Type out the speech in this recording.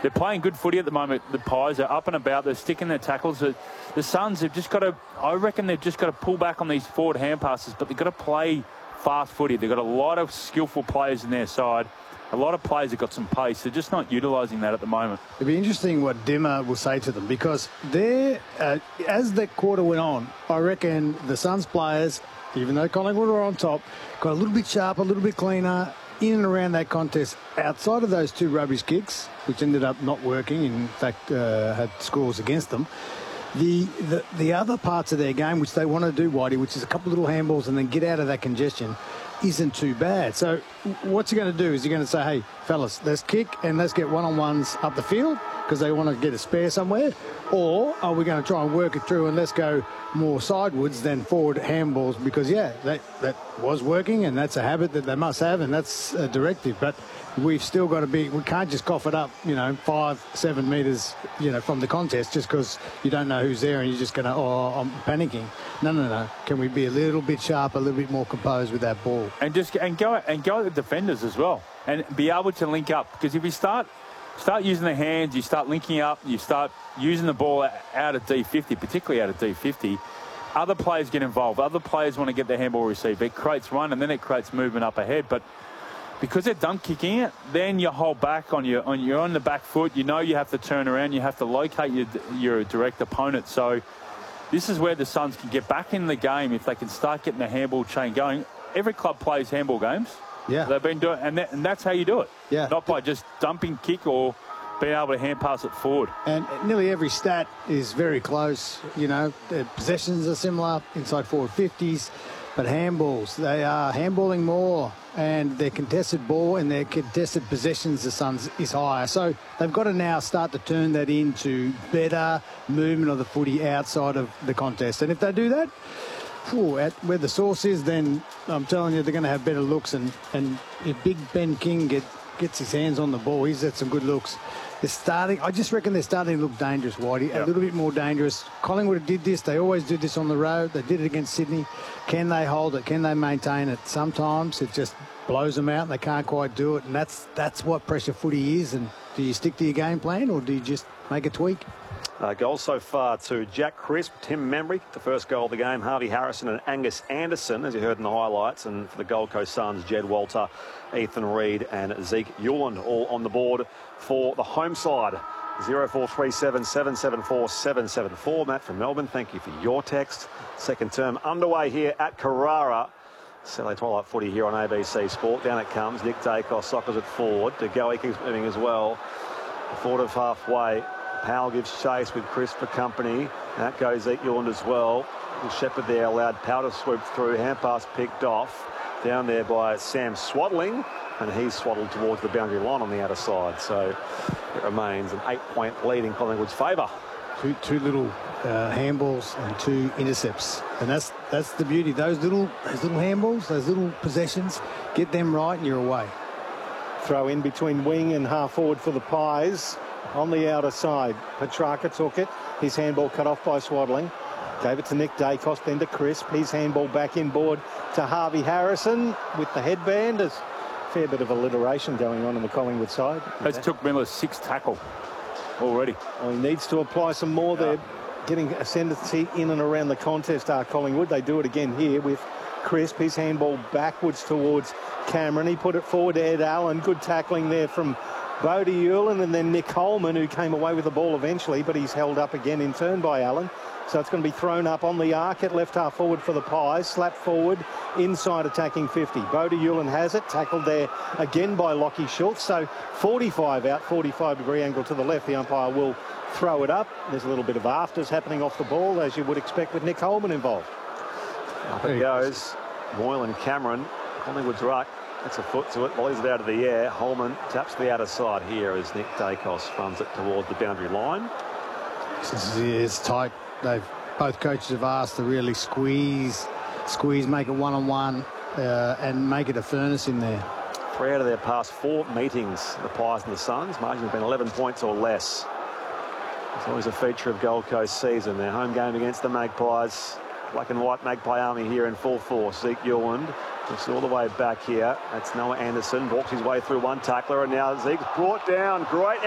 they're playing good footy at the moment. The Pies are up and about. They're sticking their tackles. The Suns have just got to, I reckon they've just got to pull back on these forward hand passes, but they've got to play fast footy. They've got a lot of skillful players in their side. A lot of players have got some pace. They're just not utilising that at the moment. It'd be interesting what Dimmer will say to them, because as the quarter went on, I reckon the Suns players, even though Collingwood were on top, got a little bit sharper, a little bit cleaner in and around that contest. Outside of those 2 rubbish kicks, which ended up not working, in fact had scores against them, the other parts of their game, which they want to do, Whitey, which is a couple of little handballs and then get out of that congestion, isn't too bad. So what's he going to do? Is he going to say, hey, fellas, let's kick and let's get one-on-ones up the field because they want to get a spare somewhere? Or are we going to try and work it through and let's go more sidewards than forward handballs? Because, yeah, that was working, and that's a habit that they must have, and that's a directive. But we've still got to we can't just cough it up, 5-7 metres, from the contest just because you don't know who's there and you're just going to, I'm panicking. No. Can we be a little bit sharper, a little bit more composed with that ball? And go at the defenders as well, and be able to link up. Because if you start using the hands, you start linking up, you start using the ball out of D50, particularly out of D50, other players get involved. Other players want to get their handball received. It creates run, and then it creates movement up ahead. But because they're done kicking it, then you hold back you're on the back foot. You have to turn around. You have to locate your direct opponent. So this is where the Suns can get back in the game if they can start getting the handball chain going. Every club plays handball games. Yeah. They've been doing, and that's how you do it. Yeah. Not by just dumping kick or being able to hand pass it forward. And nearly every stat is very close. The possessions are similar, inside forward 50s, but handballs, they are handballing more, and their contested ball and their contested possessions, the Suns, is higher. So they've got to now start to turn that into better movement of the footy outside of the contest. And if they do that, at where the source is, then I'm telling you, they're going to have better looks. And if Big Ben King gets his hands on the ball, he's had some good looks. I just reckon they're starting to look dangerous, Whitey. Yep. A little bit more dangerous. Collingwood did this. They always do this on the road. They did it against Sydney. Can they hold it? Can they maintain it? Sometimes it just blows them out and they can't quite do it. And that's what pressure footy is. And do you stick to your game plan, or do you just make a tweak? Goals so far to Jack Crisp, Tim Membry, the first goal of the game, Harvey Harrison and Angus Anderson, as you heard in the highlights. And for the Gold Coast Suns, Jed Walter, Ethan Reid and Zeke Yuland all on the board for the home side. 0437 774 774. Matt from Melbourne, thank you for your text. Second term underway here at Carrara. Saturday Twilight Footy here on ABC Sport. Down it comes. Nick Dacos soccers it forward. De Goey keeps moving as well. Forward of halfway. Powell gives chase with Chris for company. Out goes Zeke Yuland as well. Shepherd there allowed Powell to swoop through. Hand pass picked off. Down there by Sam Swaddling. And he's swaddled towards the boundary line on the outer side. So it remains an 8-point lead in Collingwood's favour. Two little handballs and 2 intercepts. And that's the beauty. Those little handballs, those little possessions, get them right and you're away. Throw in between wing and half forward for the Pies. On the outer side, Petrarca took it. His handball cut off by Swaddling. Gave it to Nick Dacos, then to Crisp. His handball back inboard to Harvey Harrison with the headband. There's a fair bit of alliteration going on the Collingwood side. That's took Miller's 6th tackle already. Well, he needs to apply some more there. Getting ascendancy in and around the contest are Collingwood. They do it again here with Crisp. His handball backwards towards Cameron. He put it forward to Ed Allen. Good tackling there from Bodie Ulan, and then Nick Holman, who came away with the ball eventually, but he's held up again in turn by Allen. So it's going to be thrown up on the arc at left half forward for the Pies. Slap forward, inside attacking 50. Bodie Ulan has it, tackled there again by Lockie Schultz. So 45 out, 45-degree angle to the left. The umpire will throw it up. There's a little bit of afters happening off the ball, as you would expect with Nick Holman involved. Up it goes. Moyle and Cameron. Collingwood's ruck. That's a foot to it. Volleys it out of the air. Holman taps the outer side here as Nick Dacos runs it towards the boundary line. This is tight. Both coaches have asked to really squeeze, make it one-on-one, and make it a furnace in there. 3 out of their past 4 meetings, the Pies and the Suns. Margin has been 11 points or less. It's always a feature of Gold Coast season. Their home game against the Magpies. Black and white Magpie army here in full force. Zeke Yuland looks all the way back here. That's Noah Anderson. Walks his way through one tackler, and now Zeke's brought down. Great